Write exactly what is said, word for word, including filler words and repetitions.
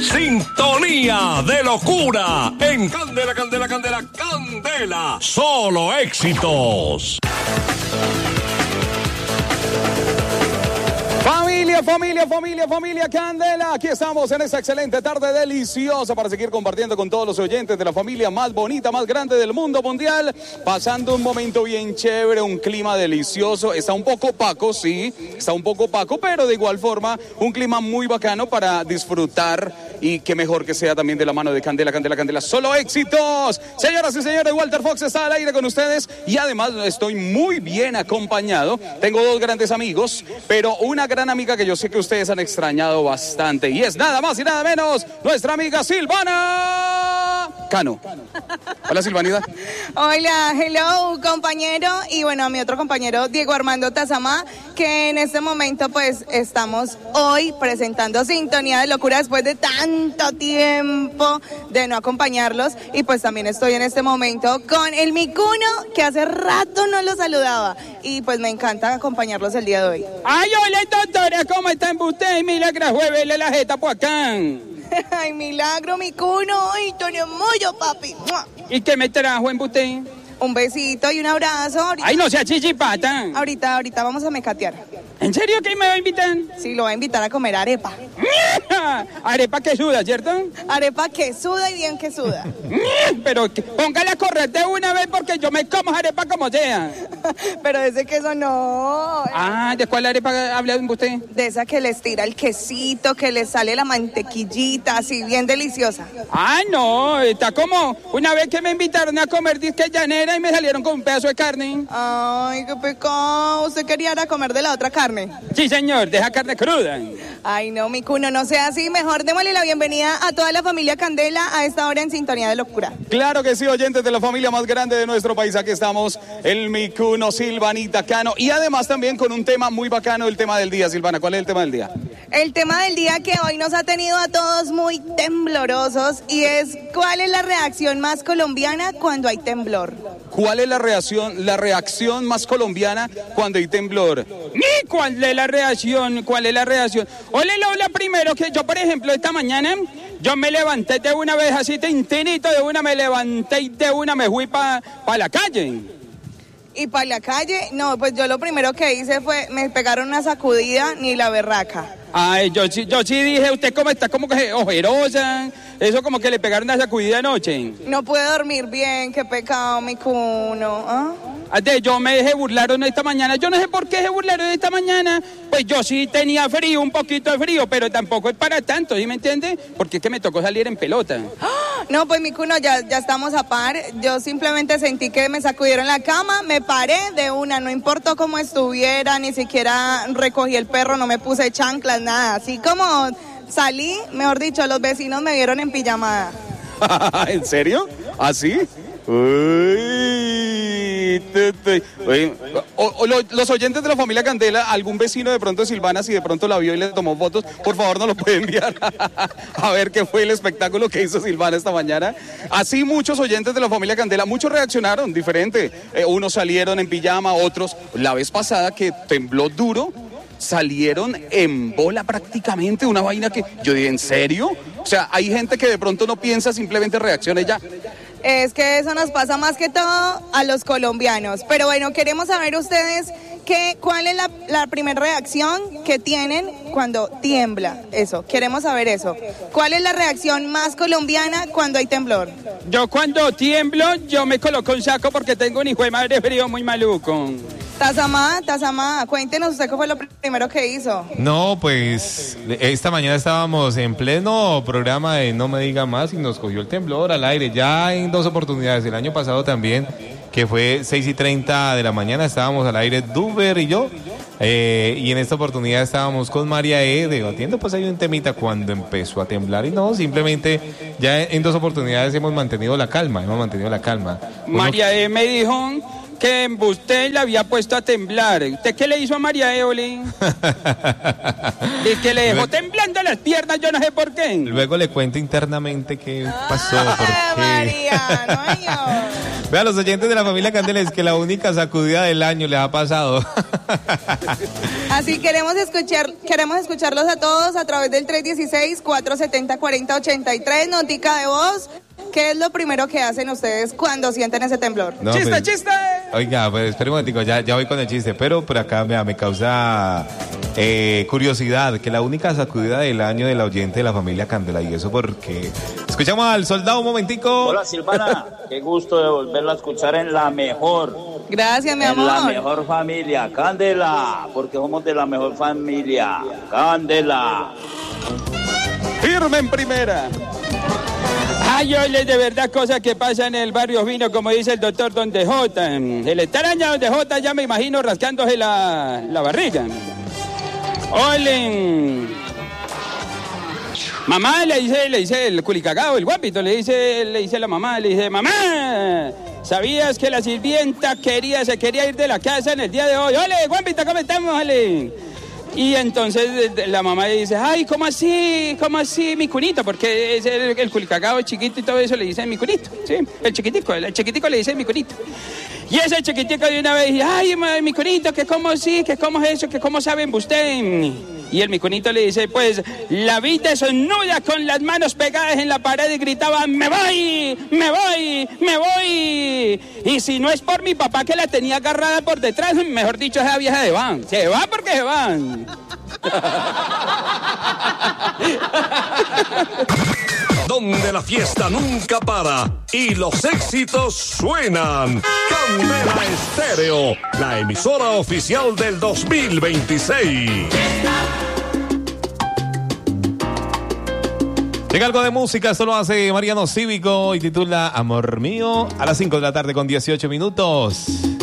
Sintonía de locura en Candela, Candela, Candela, Candela. Solo éxitos. Familia, familia, familia, familia Candela. Aquí estamos en esta excelente tarde deliciosa para seguir compartiendo con todos los oyentes de la familia más bonita, más grande del mundo mundial. Pasando un momento bien chévere, un clima delicioso. Está un poco opaco, sí, está un poco opaco, pero de igual forma un clima muy bacano para disfrutar. Y qué mejor que sea también de la mano de Candela, Candela, Candela. Solo éxitos. Señoras y señores, Walter Fox está al aire con ustedes. Y además estoy muy bien acompañado. Tengo dos grandes amigos, pero una gran amiga que yo sé que ustedes han extrañado bastante. Y es nada más y nada menos nuestra amiga Silvana Cano. Hola, Silvanita. Hola, hello, compañero. Y bueno, a mi otro compañero, Diego Armando Tazamá, que en este momento pues estamos hoy presentando Sintonía de Locura después de tanto tiempo de no acompañarlos. Y pues también estoy en este momento con el Micuno, que hace rato no lo saludaba. Y pues me encanta acompañarlos el día de hoy. Ay, hola, doctora, ¿cómo están ustedes? Milagro, juevele la jeta por acá. Ay, milagro, Micuno. Ay, Toño Moyo, papi. ¿Y qué me trajo en usted? Un besito y un abrazo. Ahorita, Ay, no sea chichipata. Ahorita, ahorita vamos a mecatear. ¿En serio que me va a invitar? Sí, lo voy a invitar a comer arepa. Arepa que suda, ¿cierto? Arepa que suda y bien que suda. Pero que, póngala a correr de una vez porque yo me como arepa como sea. Pero de ese queso no. Ah, ¿de cuál arepa habla usted? De esa que les tira el quesito, que les sale la mantequillita, así bien deliciosa. Ah, no, está como una vez que me invitaron a comer disque llanera y me salieron con un pedazo de carne. Ay, qué pecado. ¿Usted quería ir a comer de la otra carne? Sí, señor, deja carne cruda. Ay, no, mi cuno, no sea así. Mejor démosle la bienvenida a toda la familia Candela a esta hora en Sintonía de Locura. Claro que sí, oyentes de la familia más grande de nuestro país. Aquí estamos, el Micuno, Silvanita Cano. Y además también con un tema muy bacano, el tema del día. Silvana, ¿cuál es el tema del día? El tema del día que hoy nos ha tenido a todos muy temblorosos y es ¿cuál es la reacción más colombiana cuando hay temblor? ¿Cuál es la reacción, la reacción más colombiana cuando hay temblor? ¿Y cuál es la reacción? ¿Cuál es la reacción? Hola, Lola, primero que yo, por ejemplo, esta mañana yo me levanté de una vez así tintinito, de una me levanté y de una me fui para pa la calle. ¿Y para la calle? No, pues yo lo primero que hice fue, me pegaron una sacudida ni la berraca. Ay, yo, yo sí dije, usted cómo está, como que ojerosa, eso como que le pegaron una sacudida anoche. No pude dormir bien, qué pecado, mi cuno. ¿Ah? Yo me dejé burlaron esta mañana, yo no sé por qué se burlaron esta mañana, pues yo sí tenía frío, un poquito de frío, pero tampoco es para tanto, ¿sí me entiende? Porque es que me tocó salir en pelota. No, pues mi cuno, ya, ya estamos a par, yo simplemente sentí que me sacudieron la cama, me paré de una, no importó cómo estuviera, ni siquiera recogí el perro, no me puse chanclas, nada, así como salí, mejor dicho, los vecinos me vieron en pijamada. ¿En serio? ¿Así? Uy, te, te. Oye, o, o lo, los oyentes de la familia Candela, algún vecino de pronto de Silvana, si de pronto la vio y le tomó fotos, por favor nos lo puede enviar a ver qué fue el espectáculo que hizo Silvana esta mañana. Así muchos oyentes de la familia Candela, muchos reaccionaron diferente, eh, unos salieron en pijama, otros, la vez pasada que tembló duro, salieron en bola prácticamente, una vaina que yo dije, ¿en serio? O sea, hay gente que de pronto no piensa, simplemente reacciona y ya. Es que eso nos pasa más que todo a los colombianos. Pero bueno, queremos saber ustedes que, cuál es la, la primera reacción que tienen cuando tiembla. Eso, queremos saber eso. ¿Cuál es la reacción más colombiana cuando hay temblor? Yo cuando tiemblo, yo me coloco un saco porque tengo un hijo de madre frío muy maluco. Tazamá, Tazamá, cuéntenos usted qué fue lo primero que hizo. No, pues esta mañana estábamos en pleno programa de No Me Diga Más y nos cogió el temblor al aire, ya en dos oportunidades, el año pasado también, que fue seis y treinta de la mañana, estábamos al aire Duber y yo, eh, y en esta oportunidad estábamos con María E. debatiendo, pues hay un temita cuando empezó a temblar y no, simplemente ya en dos oportunidades hemos mantenido la calma, hemos mantenido la calma. Uno... María E. me dijo que usted la había puesto a temblar. ¿Usted qué le hizo a María Evelyn? Dice que le dejó Luego, temblando las piernas, yo no sé por qué. luego le cuento internamente qué pasó. Ay, Porque... María, no hay yo. Vean, los oyentes de la familia Candela, es que la única sacudida del año les ha pasado. Así queremos escuchar, queremos escucharlos a todos a través del tres uno seis, cuatro siete cero, cuatro cero ocho tres, notica de voz. ¿Qué es lo primero que hacen ustedes cuando sienten ese temblor? No, ¡Chiste, pues, chiste! Oiga, pues espera un momentico, ya, ya voy con el chiste, pero por acá me, me causa eh, curiosidad que la única sacudida del año de la oyente de la familia Candela, y eso porque... Escuchamos al soldado un momentico. Hola Silvana, qué gusto de volverla a escuchar en la mejor, Gracias, mi en amor. la mejor familia, Candela, porque somos de la mejor familia, Candela. Firme en primera. Ay, oye, de verdad, cosas que pasan en el barrio fino, como dice el doctor Don D J. El extraña Don D J ya me imagino rascándose la, la barriga. Ole. Mamá le dice, le dice el culicagao, el guapito, le dice, le dice la mamá, le dice, mamá, ¿sabías que la sirvienta quería, se quería ir de la casa en el día de hoy? Ole, guapito, ¿cómo estamos, ole? Y entonces la mamá le dice, ay, ¿cómo así? ¿Cómo así, mi cunito? Porque es el, el culicagao, el chiquito y todo eso le dice mi cunito, ¿sí? El chiquitico, el chiquitico le dice mi cunito. Y ese chiquitico de una vez dice, ay, mi cunito, que cómo sí, que cómo es eso, que cómo saben usted. Y el mi cunito le dice, pues, la vi desnuda con las manos pegadas en la pared y gritaba, me voy, me voy, me voy. Y si no es por mi papá que la tenía agarrada por detrás, mejor dicho, esa vieja de van. Se va porque se van. Donde la fiesta nunca para y los éxitos suenan. Candela Estéreo, la emisora oficial del dos mil veintiséis. Llega algo de música, esto lo hace Mariano Cívico y titula Amor Mío, a las cinco de la tarde con dieciocho minutos.